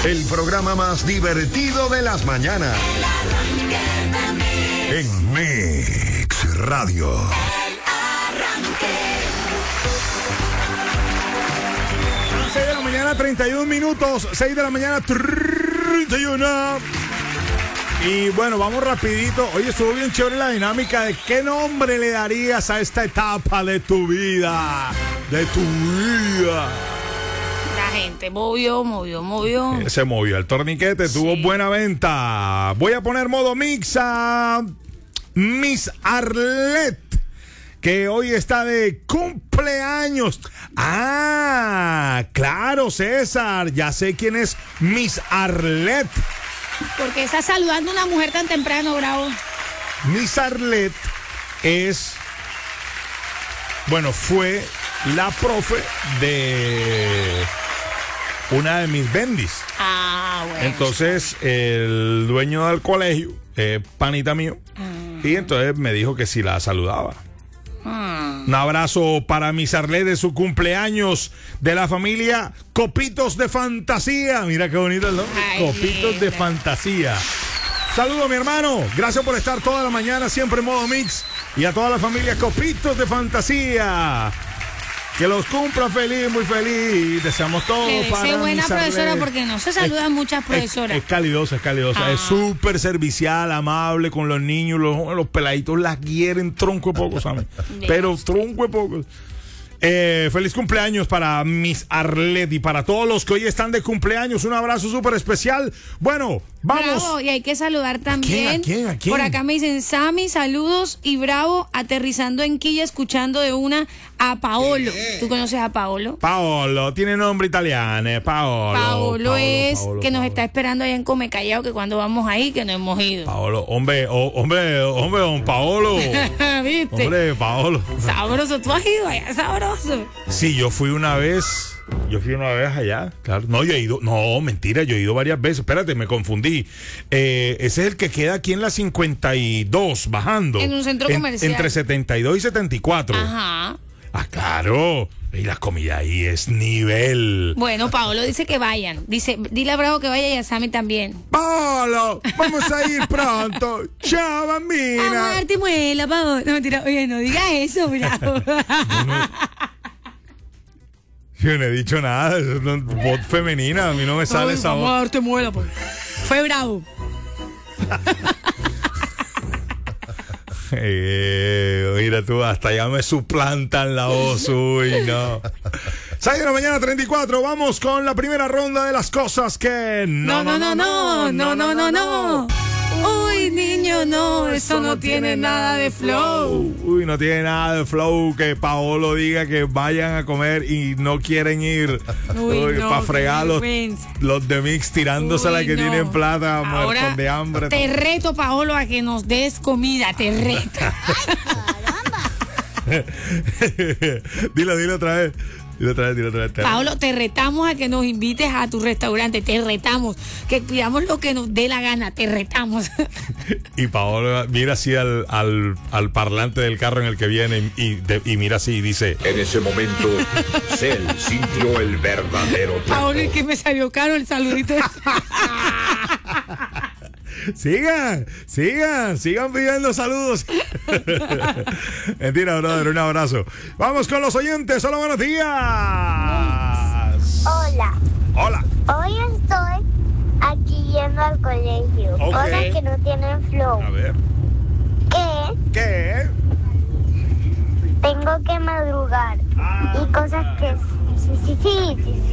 el programa más divertido de las mañanas. En Mix Radio. El Arranque. 6 de la mañana, 31 minutos. 6 de la mañana, 31. Y bueno, vamos rapidito. Oye, estuvo bien chévere la dinámica de qué nombre le darías a esta etapa de tu vida. De tu vida. La gente movió. Se movió el torniquete, tuvo buena venta. Voy a poner modo mix a Miss Arlette, que hoy está de cumpleaños. Ah, claro, César, ya sé quién es Miss Arlette. Porque está saludando a una mujer tan temprano, Bravo. Miss Arlette es, bueno, fue la profe de una de mis bendis. Ah, bueno. Entonces, el dueño del colegio, panita mío, y entonces me dijo que si la saludaba. Un abrazo para Miss Arlette de su cumpleaños, de la familia Copitos de Fantasía. Mira qué bonito el nombre. Copitos de Fantasía. Saludos, mi hermano. Gracias por estar toda la mañana, siempre en modo mix. Y a toda la familia Copitos de Fantasía. Que los cumpla feliz, muy feliz. Deseamos todo para Miss buena Miss Arlette. profesora, porque no se saludan muchas profesoras. Es calidosa. Es súper servicial, amable con los niños. Los peladitos las quieren tronco de pocos, ¿saben? Pero tronco de pocos. Feliz cumpleaños para Miss Arlette y para todos los que hoy están de cumpleaños. Un abrazo súper especial. Bueno, vamos. Bravo, y hay que saludar también. ¿A quién? Por acá me dicen Sammy, saludos, y Bravo, aterrizando en Quilla, escuchando de una a Paolo. ¿Tú conoces a Paolo? Paolo, tiene nombre italiano. Paolo es Paolo, que nos Paolo. está esperando allá en Come Callao, que cuando vamos ahí, que no hemos ido. Paolo, hombre, don Paolo. ¿Viste? Hombre, Paolo. Sabroso, tú has ido allá, sabroso. Sí, yo fui una vez allá, claro. No, mentira, yo he ido varias veces. Espérate, me confundí. Ese es el que queda aquí en la 52, bajando. En un centro comercial. Entre 72 y 74. Ajá. Ah, claro. Y la comida ahí es nivel. Bueno, Paolo dice que vayan. Dile a Bravo que vaya y a Sammy también. Paolo, vamos a ir pronto. Chao, bambina. Vamos a darte muela, Paolo. No, mentira. Oye, no diga eso, Bravo. Yo no he dicho nada, es una voz femenina, a mí no me sale esa Vamos a voz. darte muela, pues. Fue Bravo. Mira tú, hasta ya me suplantan la voz, uy, no. 6 de la mañana, 34, vamos con la primera ronda de las cosas que No. Uy, niño, no, eso no tiene nada de flow. Uy, no tiene nada de flow que Paolo diga que vayan a comer y no quieren ir. Uy, no, para fregar qué los vergüenza. de Mix tirándose la que no. tienen plata, Ahora muertos de hambre. Te reto, Paolo, a que nos des comida, te reto. Dilo otra vez. Dilo otra vez. Paolo, te retamos a que nos invites a tu restaurante, te retamos, que pidamos lo que nos dé la gana, te retamos. Y Paolo mira así al parlante del carro en el que viene y mira así y dice: En ese momento, Cell sintió el verdadero terror. Paolo, es que me salió caro el saludito. Sigan pidiendo saludos. Mentira, brother, un abrazo. Vamos con los oyentes. Hola, buenos días. Hola. Hoy estoy aquí yendo al colegio. Ok. Cosas que no tienen flow. A ver. ¿Qué? Tengo que madrugar. Y cosas que sí